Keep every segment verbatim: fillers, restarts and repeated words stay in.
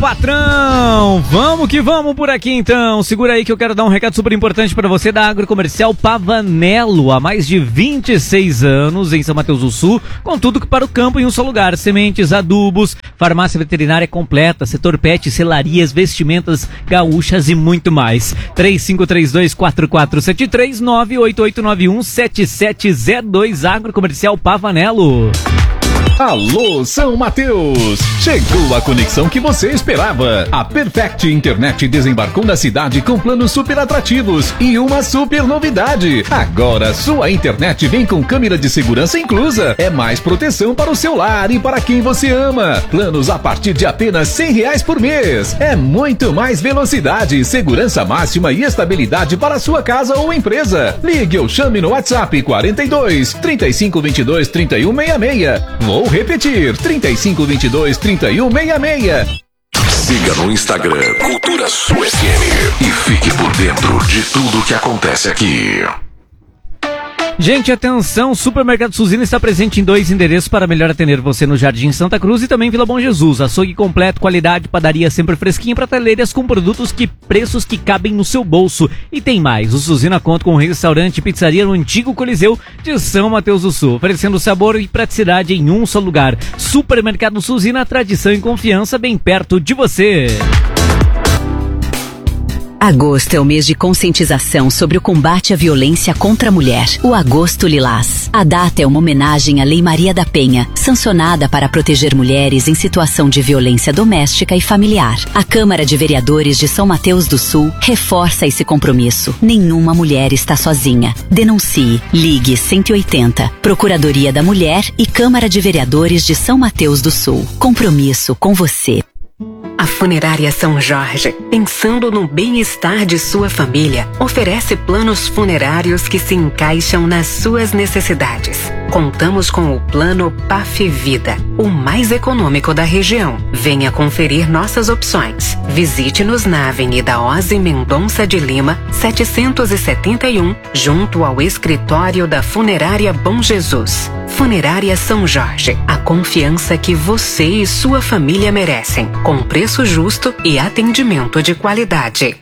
patrão! Vamos que vamos por aqui então. Segura aí que eu quero dar um recado super importante para você da Agrocomercial Pavanello. Há mais de vinte e seis anos em São Mateus do Sul, com tudo que para o campo em um só lugar. Sementes, adubos, farmácia veterinária completa, setor pet, selarias, vestimentas gaúchas e muito mais. três cinco três dois, quatro quatro sete três, nove oito oito nove um, sete sete zero dois. Agrocomercial Pavanello. Alô, São Mateus! Chegou a conexão que você esperava. A Perfect Internet desembarcou na cidade com planos super atrativos e uma super novidade. Agora sua internet vem com câmera de segurança inclusa. É mais proteção para o seu lar e para quem você ama. Planos a partir de apenas cem reais por mês. É muito mais velocidade, segurança máxima e estabilidade para a sua casa ou empresa. Ligue ou chame no WhatsApp quarenta e dois, trinta e cinco, vinte e dois, trinta e um, sessenta e seis. Vou repetir, trinta e cinco, vinte e dois, trinta e um, sessenta e seis. Siga no Instagram Cultura Sul F M e fique por dentro de tudo que acontece aqui. Gente, atenção, Supermercado Suzina está presente em dois endereços para melhor atender você no Jardim Santa Cruz e também Vila Bom Jesus. Açougue completo, qualidade, padaria sempre fresquinha, prateleiras com produtos que preços que cabem no seu bolso. E tem mais, o Suzina conta com um restaurante e pizzaria no antigo Coliseu de São Mateus do Sul, oferecendo sabor e praticidade em um só lugar. Supermercado Suzina, tradição e confiança bem perto de você. Agosto é o mês de conscientização sobre o combate à violência contra a mulher, o Agosto Lilás. A data é uma homenagem à Lei Maria da Penha, sancionada para proteger mulheres em situação de violência doméstica e familiar. A Câmara de Vereadores de São Mateus do Sul reforça esse compromisso. Nenhuma mulher está sozinha. Denuncie. Ligue cento e oitenta. Procuradoria da Mulher e Câmara de Vereadores de São Mateus do Sul. Compromisso com você. A Funerária São Jorge, pensando no bem-estar de sua família, oferece planos funerários que se encaixam nas suas necessidades. Contamos com o plano P A F Vida, o mais econômico da região. Venha conferir nossas opções. Visite-nos na Avenida Ozzy Mendonça de Lima, setecentos e setenta e um, junto ao escritório da Funerária Bom Jesus. Funerária São Jorge, a confiança que você e sua família merecem, com preço justo e atendimento de qualidade.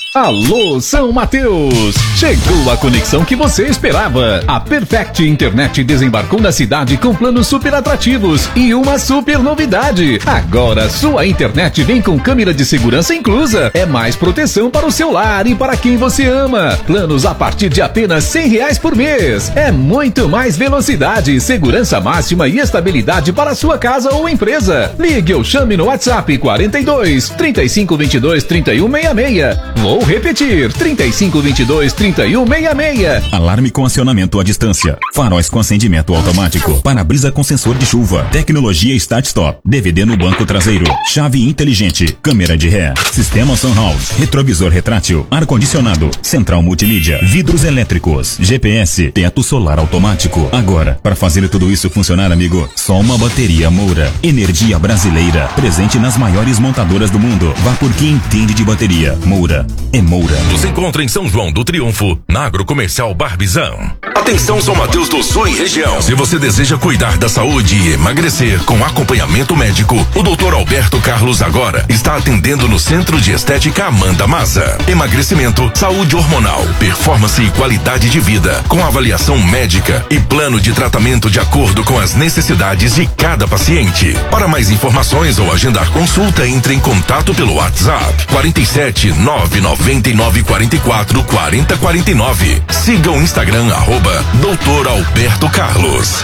Alô, São Mateus! Chegou a conexão que você esperava. A Perfect Internet desembarcou na cidade com planos super atrativos e uma super novidade. Agora sua internet vem com câmera de segurança inclusa. É mais proteção para o seu lar e para quem você ama. Planos a partir de apenas cem reais por mês. É muito mais velocidade, segurança máxima e estabilidade para a sua casa ou empresa. Ligue ou chame no WhatsApp quarenta e dois, trinta e cinco, vinte e dois, trinta e um, sessenta e seis. Vou repetir, trinta e cinco, vinte e dois, trinta e um, sessenta e seis. Alarme com acionamento à distância. Faróis com acendimento automático. Para-brisa com sensor de chuva. Tecnologia Start Stop. D V D no banco traseiro. Chave inteligente. Câmera de ré. Sistema Sunhouse. Retrovisor retrátil. Ar-condicionado. Central multimídia. Vidros elétricos. G P S. Teto solar automático. Agora, para fazer tudo isso funcionar, amigo, só uma bateria Moura. Energia brasileira. Presente nas maiores montadoras do mundo. Vá por quem entende de bateria. Moura. É Moura. Nos encontra em São João do Triunfo, na Agrocomercial Barbizão. Atenção São Mateus do Sul e região. Se você deseja cuidar da saúde e emagrecer com acompanhamento médico, o doutor Alberto Carlos agora está atendendo no Centro de Estética Amanda Maza. Emagrecimento, saúde hormonal, performance e qualidade de vida, com avaliação médica e plano de tratamento de acordo com as necessidades de cada paciente. Para mais informações ou agendar consulta, entre em contato pelo WhatsApp quarenta e sete, nove nove nove, quatro quatro, quatro zero quatro nove. Siga o Instagram, arroba doutor Alberto Carlos.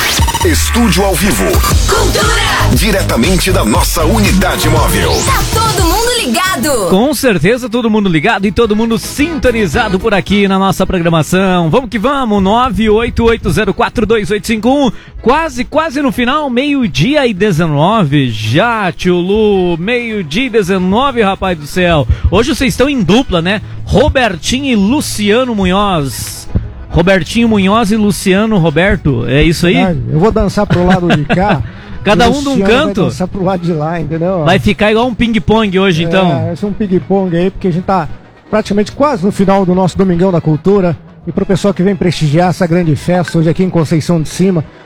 Estúdio ao vivo. Cultura! Diretamente da nossa unidade móvel. Tá todo mundo ligado! Com certeza, todo mundo ligado e todo mundo sintonizado por aqui na nossa programação. Vamos que vamos, nove oito oito zero quatro dois oito cinco um. Quase, quase no final, meio-dia e dezenove. Já, tio Lu, meio-dia e dezenove, rapaz do céu. Hoje vocês estão em dupla, né? Robertinho e Luciano Munhoz. Robertinho Munhoz e Luciano Roberto, é isso aí? Eu vou dançar pro lado de cá. Cada um de um canto? Vai dançar pro lado de lá, entendeu? Vai ficar igual um ping-pong hoje, é, então. É, vai ser um ping-pong aí, porque a gente tá praticamente quase no final do nosso Domingão da Cultura. E pro pessoal que vem prestigiar essa grande festa hoje aqui em Conceição de Cima,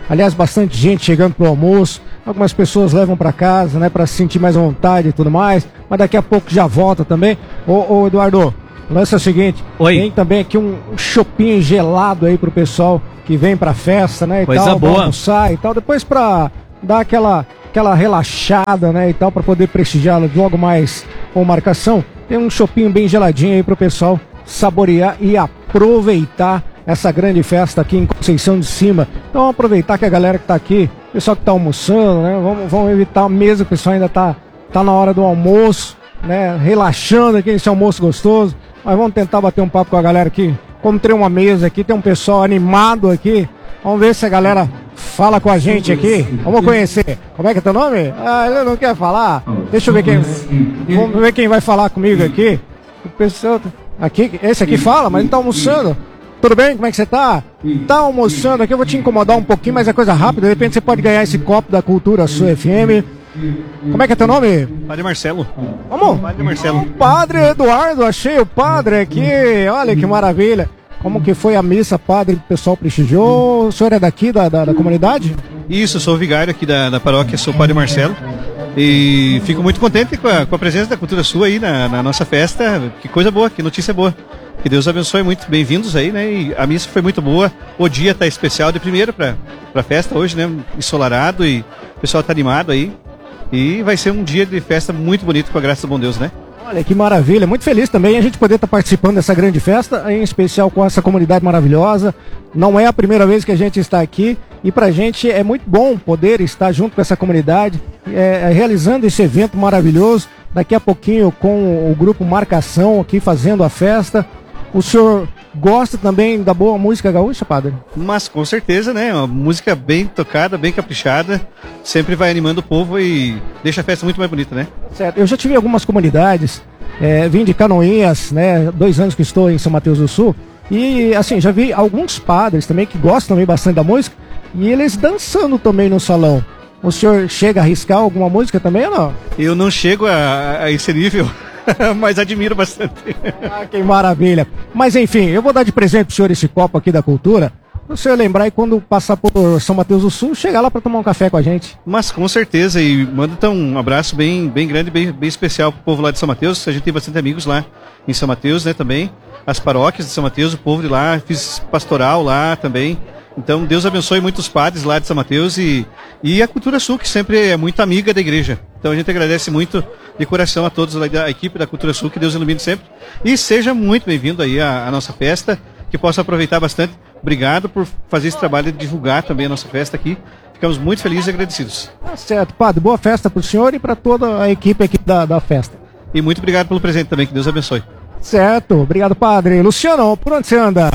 Aliás, bastante gente chegando pro almoço. Algumas pessoas levam para casa, né, para se sentir mais à vontade e tudo mais. Mas daqui a pouco já volta também. Ô, ô Eduardo, o lance é o seguinte. Oi. Tem também aqui um chopinho gelado aí pro pessoal que vem pra festa, né, e Coisa tal, boa. pra almoçar e tal. Depois pra dar aquela, aquela relaxada, né, e tal, pra poder prestigiar logo mais com marcação. Tem um chopinho bem geladinho aí pro pessoal saborear e aproveitar essa grande festa aqui em Conceição de Cima. Então vamos aproveitar que a galera que tá aqui, o pessoal que tá almoçando, né? Vamos, vamos evitar a mesa, o pessoal ainda tá, tá na hora do almoço, né? Relaxando aqui nesse almoço gostoso. Mas vamos tentar bater um papo com a galera aqui. Como tem uma mesa aqui, tem um pessoal animado aqui. Vamos ver se a galera fala com a gente aqui. Vamos conhecer. Como é que é teu nome? Ah, ele não quer falar? Deixa eu ver quem. Vamos ver quem vai falar comigo aqui. O pessoal. Aqui, esse aqui fala, mas ele tá almoçando. Tudo bem? Como é que você tá? Tá almoçando aqui, eu vou te incomodar um pouquinho, mas é coisa rápida. De repente você pode ganhar esse copo da Cultura Sul F M. Como é que é teu nome? Padre Marcelo. Vamos? Padre Marcelo. O Padre Eduardo, achei o padre aqui. Olha que maravilha. Como que foi a missa, padre? O pessoal prestigiou. O senhor é daqui, da, da, da comunidade? Isso, eu sou o vigário aqui da, da paróquia, sou o Padre Marcelo. E fico muito contente com a, com a presença da Cultura Sul aí na, na nossa festa. Que coisa boa, que notícia boa. Que Deus abençoe muito, bem-vindos aí, né? E a missa foi muito boa. O dia tá especial de primeiro para a festa hoje, né? Ensolarado e o pessoal tá animado aí. E vai ser um dia de festa muito bonito com a graça do bom Deus, né? Olha que maravilha, muito feliz também a gente poder estar participando dessa grande festa, em especial com essa comunidade maravilhosa. Não é a primeira vez que a gente está aqui e pra gente é muito bom poder estar junto com essa comunidade, é, realizando esse evento maravilhoso. Daqui a pouquinho com o grupo Marcação aqui fazendo a festa. O senhor gosta também da boa música gaúcha, padre? Mas com certeza, né? Uma música bem tocada, bem caprichada, sempre vai animando o povo e deixa a festa muito mais bonita, né? Certo. Eu já tive algumas comunidades, é, vim de Canoinhas, né? Dois anos que estou em São Mateus do Sul. E assim, já vi alguns padres também que gostam também bastante da música e eles dançando também no salão. O senhor chega a arriscar alguma música também ou não? Eu não chego a, a esse nível. Mas admiro bastante. Ah, que maravilha. Mas enfim, eu vou dar de presente pro senhor esse copo aqui da Cultura. Para o senhor lembrar e quando passar por São Mateus do Sul, chegar lá para tomar um café com a gente. Mas com certeza, e manda então um abraço bem, bem grande, bem, bem especial pro povo lá de São Mateus. A gente tem bastante amigos lá em São Mateus, né, também. As paróquias de São Mateus, o povo de lá, fiz pastoral lá também. Então Deus abençoe muitos padres lá de São Mateus e, e a Cultura Sul, que sempre é muito amiga da igreja. Então a gente agradece muito de coração a todos lá da equipe da Cultura Sul, que Deus ilumine sempre. E seja muito bem-vindo aí à, à nossa festa, que possa aproveitar bastante. Obrigado por fazer esse trabalho de divulgar também a nossa festa aqui. Ficamos muito felizes e agradecidos. Tá certo, padre. Boa festa para o senhor e para toda a equipe aqui da, da festa. E muito obrigado pelo presente também, que Deus abençoe. Certo, obrigado, padre. Luciano, por onde você anda?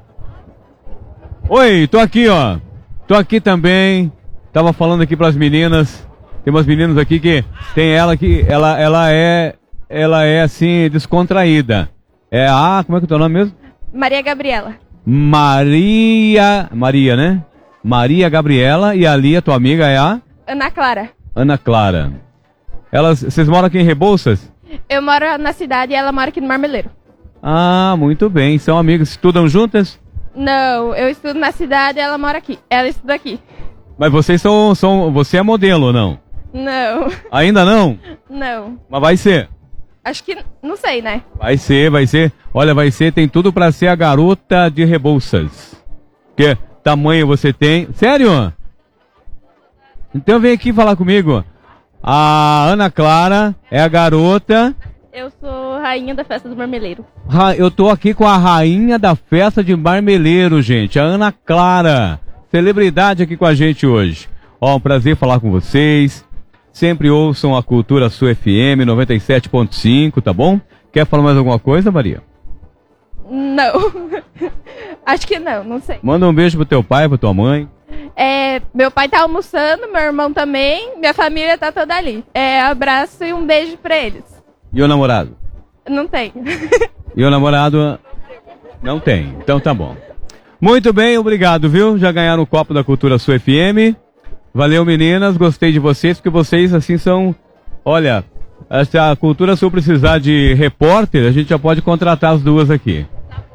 Oi, tô aqui, ó. Tô aqui também. Tava falando aqui pras meninas. Tem umas meninas aqui que tem ela que ela ela é ela é assim descontraída. É a, como é que é o teu nome mesmo? Maria Gabriela. Maria, Maria, né? Maria Gabriela e ali a tua amiga é a Ana Clara. Ana Clara. Elas, vocês moram aqui em Rebouças? Eu moro na cidade e ela mora aqui no Marmeleiro. Ah, muito bem. São amigas, estudam juntas? Não, eu estudo na cidade e ela mora aqui. Ela estuda aqui. Mas vocês são, são você é modelo ou não? Não. Ainda não? Não. Mas vai ser. Acho que, não sei, né? Vai ser, vai ser. Olha, vai ser, tem tudo pra ser a garota de Rebouças. Que tamanho você tem? Sério? Então vem aqui falar comigo. A Ana Clara é a garota. Eu sou rainha da festa do Marmeleiro. Ra- Eu tô aqui com a rainha da festa de Marmeleiro, gente. A Ana Clara. Celebridade aqui com a gente hoje. Ó, um prazer falar com vocês. Sempre ouçam a Cultura Sul F M noventa e sete ponto cinco, tá bom? Quer falar mais alguma coisa, Maria? Não. Acho que não, não sei. Manda um beijo pro teu pai, pra tua mãe. É, meu pai tá almoçando, meu irmão também, minha família tá toda ali. É, abraço e um beijo pra eles. E o namorado? Não tem. E o namorado não tem. Então tá bom. Muito bem, obrigado, viu? Já ganharam o copo da Cultura Sul F M. Valeu, meninas. Gostei de vocês, porque vocês, assim, são... Olha, se a Cultura Sul precisar de repórter, a gente já pode contratar as duas aqui.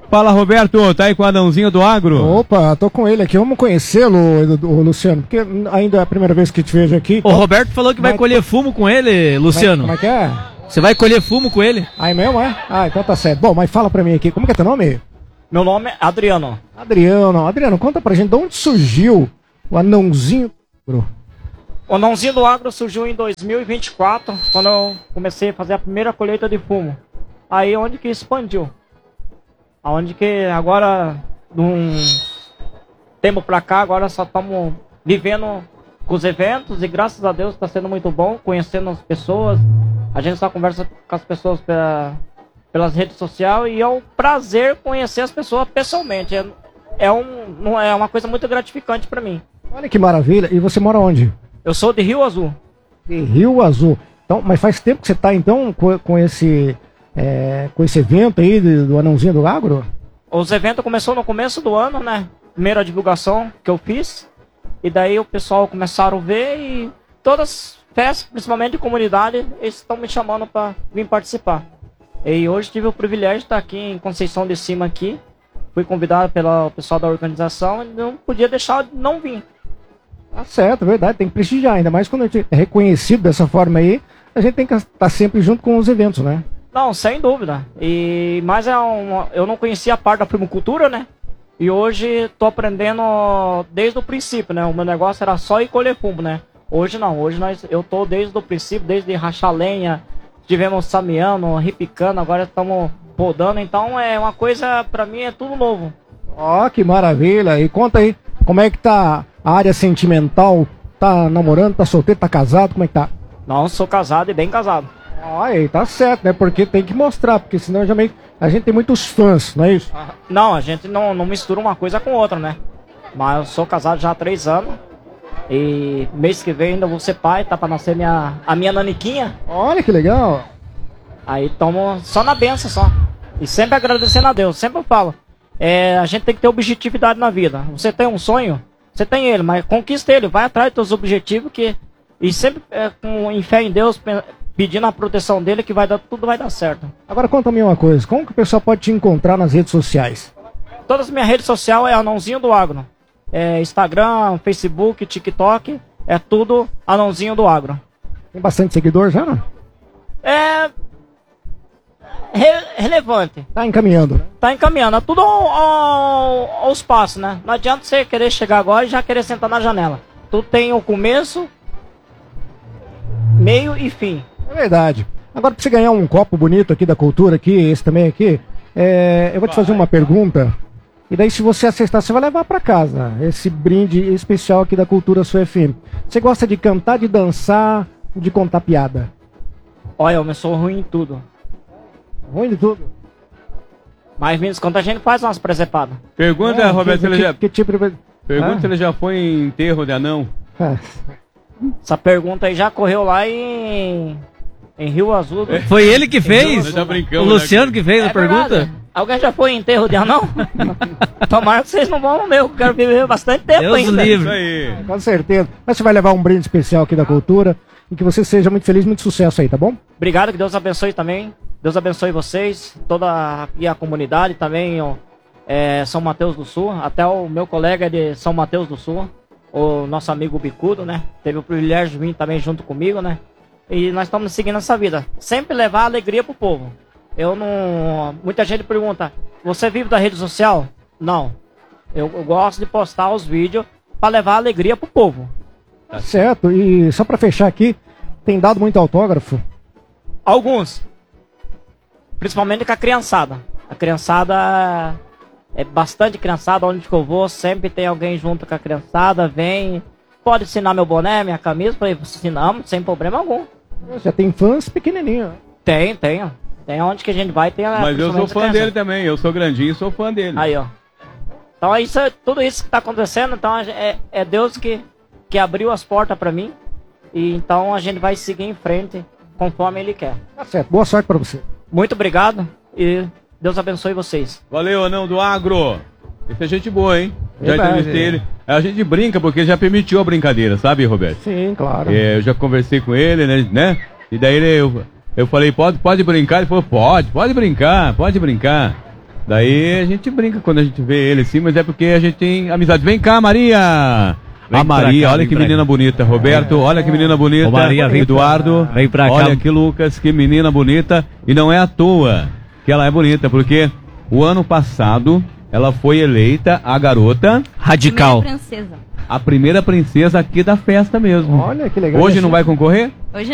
Fala, Roberto, tá aí com o Adãozinho do Agro? Opa, tô com ele aqui, vamos conhecê-lo, o Luciano, porque ainda é a primeira vez que te vejo aqui. O Roberto falou que vai Mas- colher fumo com ele, Luciano. Como é que é? Você vai colher fumo com ele? Aí mesmo, é? Ah, então tá certo. Bom, mas fala pra mim aqui, como que é teu nome? Meu nome é Adriano. Adriano. Adriano, conta pra gente de onde surgiu o Anãozinho do Agro. O Anãozinho do Agro surgiu em dois mil e vinte e quatro, quando eu comecei a fazer a primeira colheita de fumo. Aí onde que expandiu. Aonde que agora, de um tempo pra cá, agora só estamos vivendo com os eventos e graças a Deus está sendo muito bom, conhecendo as pessoas. A gente só conversa com as pessoas pela, pelas redes sociais e é um prazer conhecer as pessoas pessoalmente. É, é, um, não é uma coisa muito gratificante para mim. Olha que maravilha. E você mora onde? Eu sou de Rio Azul. De Rio Azul. Então, mas faz tempo que você tá então com, com esse é, com esse evento aí do, do Anãozinho do Agro? Os eventos começou no começo do ano, né? Primeira divulgação que eu fiz. E daí o pessoal começaram a ver e todas as festas, principalmente de comunidade, eles estão me chamando para vir participar. E hoje tive o privilégio de estar aqui em Conceição de Cima aqui. Fui convidado pelo pessoal da organização e não podia deixar de não vir. Tá certo, verdade, tem que prestigiar, ainda mais quando a gente é reconhecido dessa forma aí, a gente tem que estar sempre junto com os eventos, né? Não, sem dúvida. E mas é uma, eu não conhecia a parte da primocultura, né? E hoje tô aprendendo desde o princípio, né? O meu negócio era só ir colher fumo, né? Hoje não, hoje nós, eu tô desde o princípio, desde rachar lenha, tivemos sameando, ripicando, agora estamos podando, então é uma coisa, pra mim é tudo novo. Ó, que maravilha! E conta aí, como é que tá a área sentimental? Tá namorando, tá solteiro, tá casado, como é que tá? Não, sou casado e bem casado. Aí, tá certo, né? Porque tem que mostrar, porque senão já meio... a gente tem muitos fãs, não é isso? Não, a gente não, não mistura uma coisa com outra, né? Mas eu sou casado já há três anos. E mês que vem ainda vou ser pai, tá pra nascer minha, a minha naniquinha. Olha que legal! Aí tamo só na benção, só. E sempre agradecendo a Deus, sempre eu falo. É, a gente tem que ter objetividade na vida. Você tem um sonho, você tem ele, mas conquista ele, vai atrás dos seus objetivos que... E sempre é, com em fé em Deus, pedindo a proteção dele que vai dar, tudo vai dar certo. Agora conta-me uma coisa, como que o pessoal pode te encontrar nas redes sociais? Todas as minhas redes sociais é Anãozinho do Agro. É Instagram, Facebook, TikTok, é tudo Anãozinho do Agro. Tem bastante seguidor já, não? É... Re relevante. Tá encaminhando, né? Tá encaminhando, é tudo ao, ao, aos passos, né? Não adianta você querer chegar agora e já querer sentar na janela. Tudo tem o começo, meio e fim. É verdade. Agora, pra você ganhar um copo bonito aqui da cultura, aqui, esse também aqui, é, eu vou te fazer uma pergunta. E daí, se você acertar, você vai levar pra casa esse brinde especial aqui da Cultura Sul F M. Você gosta de cantar, de dançar, de contar piada? Olha, eu sou ruim em tudo. Ruim de tudo? Mas, menos quando a gente faz umas presepadas. Pergunta, É, Roberto, que, ele que, já... que tipo de... Pergunta Ah? se ele já foi em enterro de anão. Ah. Essa pergunta aí já correu lá em, em Rio Azul. É. Foi ele que fez? Já brincamos, O Luciano que fez É a pergunta? verdade. Alguém já foi em enterro de anão? Tomara que vocês não vão no meu, que eu quero viver bastante tempo Deus ainda. livre. Isso aí. Com certeza. Mas você vai levar um brinde especial aqui da Cultura e que você seja muito feliz, muito sucesso aí, tá bom? Obrigado, que Deus abençoe também. Deus abençoe vocês, toda a, e a comunidade também, ó, é, São Mateus do Sul, até o meu colega de São Mateus do Sul, o nosso amigo Bicudo, né? Teve o privilégio de vir também junto comigo, né? E nós estamos seguindo essa vida. Sempre levar alegria pro povo. Eu não... Muita gente pergunta, você vive da rede social? Não. Eu, eu gosto de postar os vídeos para levar alegria pro povo. Tá certo. E só pra fechar aqui, tem dado muito autógrafo? Alguns. Principalmente com a criançada. A criançada é bastante criançada, onde que eu vou, sempre tem alguém junto com a criançada, vem, pode assinar meu boné, minha camisa, falei, assinamos, sem problema algum. Já tem fãs pequenininhos. Tem, tem, ó. Tem onde que a gente vai, tem a... Mas eu sou principalmente fã a criança. dele também, eu sou grandinho e sou fã dele. Aí, ó. Então, isso, é- tudo isso que tá acontecendo, então, é, é Deus que, que abriu as portas pra mim, e então a gente vai seguir em frente, conforme Ele quer. Tá certo. Boa sorte pra você. Muito obrigado, e Deus abençoe vocês. Valeu, Anão do Agro. Esse é gente boa, hein? Já Verdade. entrevistei ele. A gente brinca porque já permitiu a brincadeira, sabe, Roberto? Sim, claro. É, eu já conversei com ele, né? né? E daí ele, eu, eu falei, pode, pode brincar? Ele falou, pode, pode brincar, pode brincar. Daí a gente brinca quando a gente vê ele assim, mas é porque a gente tem amizade. Vem cá, Maria! Vem a Maria, cá, olha que menina cá. bonita. Roberto, olha que menina bonita. Ô, Maria, vem Eduardo, vem pra cá. olha aqui, Lucas, que menina bonita. E não é à toa que ela é bonita, porque o ano passado ela foi eleita a garota radical. Primeira princesa. A primeira princesa aqui da festa mesmo. Olha que legal. Hoje não vai concorrer?